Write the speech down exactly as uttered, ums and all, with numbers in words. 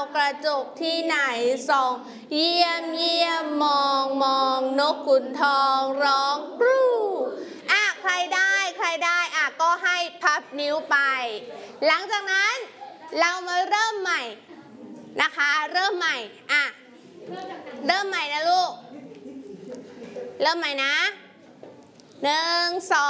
กระจกที่ไหนส่องเยี่ยมเยี่ยมมองมองนกขุนทองร้องกรูอ่ะใครได้ใครได้อ่ะก็ให้พับนิ้วไปหลังจากนั้นเรามาเริ่มใหม่นะคะเริ่มใหม่อ่ะเริ่มใหม่นะลูกเริ่มใหม่นะหนึ่งสอง